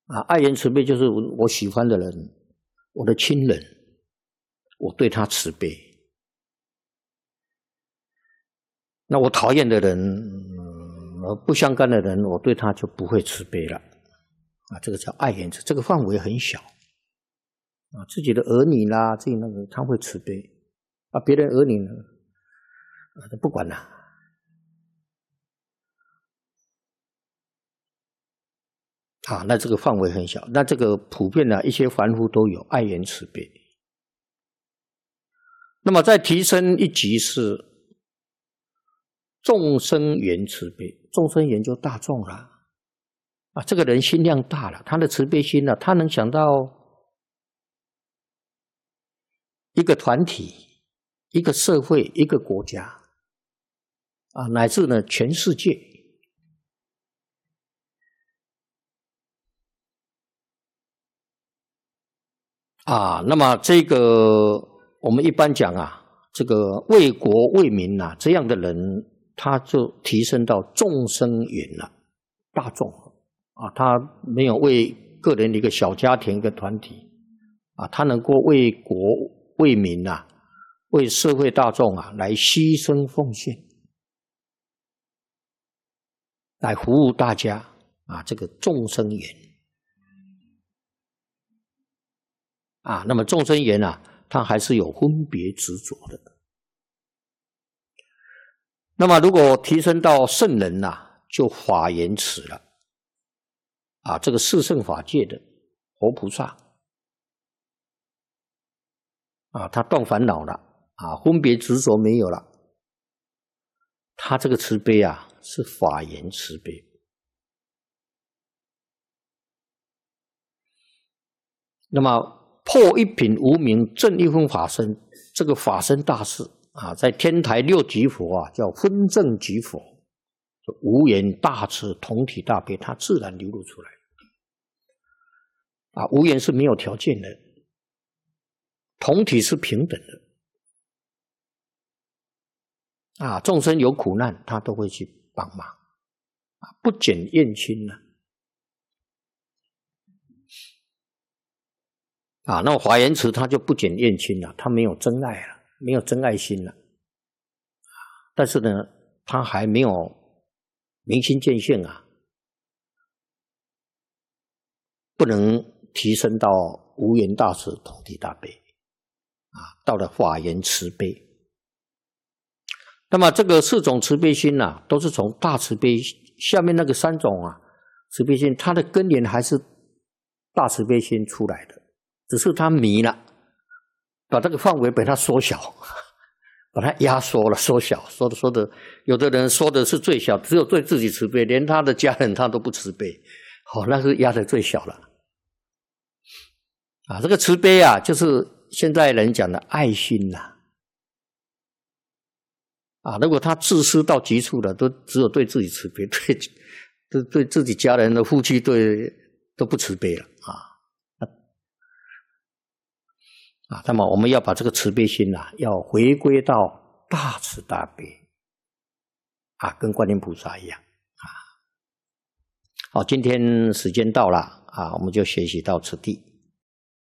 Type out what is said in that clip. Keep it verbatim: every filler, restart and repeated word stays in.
啊，爱言慈悲就是我喜欢的人，我的亲人，我对他慈悲。那我讨厌的人，嗯、不相干的人，我对他就不会慈悲了。啊，这个叫爱言慈，这个范围很小。啊，自己的儿女啦，自己那个他会慈悲，啊，别人儿女呢，啊，都不管了。啊，那这个范围很小，那这个普遍的一些凡夫都有爱言慈悲。那么再提升一级是众生缘慈悲，众生缘就大众了。啊，这个人心量大了，他的慈悲心呢、啊，他能想到一个团体、一个社会、一个国家，啊，乃至呢全世界。啊，那么这个我们一般讲啊，这个为国为民啊，这样的人，他就提升到众生缘了，大众啊，他没有为个人的一个小家庭一个团体啊，他能够为国为民啊，为社会大众啊来牺牲奉献，来服务大家啊，这个众生缘。啊，那么众生缘啊，它还是有分别执着的。那么如果提升到圣人啊，就法言慈了。啊，这个四圣法界的活菩萨，啊，他断烦恼了，啊，分别执着没有了，他这个慈悲啊，是法言慈悲。那么破一品无明，证一分法身，这个法身大事啊，在天台六级佛啊，叫分正级佛，无言大慈，同体大悲，它自然流露出来。啊，无言是没有条件的，同体是平等的。啊，众生有苦难，他都会去帮忙，啊，不减厌亲呢。啊，那华严慈他就不减厌亲了，他没有真爱了，没有真爱心了。但是呢，他还没有明心见性啊，不能提升到无缘大慈，同体大悲啊，到了法言慈悲。那么这个四种慈悲心啊，都是从大慈悲下面那个三种啊慈悲心，它的根源还是大慈悲心出来的。只是他迷了，把这个范围把它缩小，把它压缩了，缩小，说的说的，有的人说的是最小，只有对自己慈悲，连他的家人他都不慈悲，好，那是压的最小了。啊，这个慈悲啊，就是现在人讲的爱心呐、啊。啊，如果他自私到极处了，都只有对自己慈悲，对对对自己家人的夫妻对都不慈悲了啊。啊，那么我们要把这个慈悲心啊，要回归到大慈大悲，啊，跟观音菩萨一样啊。好，今天时间到了啊，我们就学习到此地。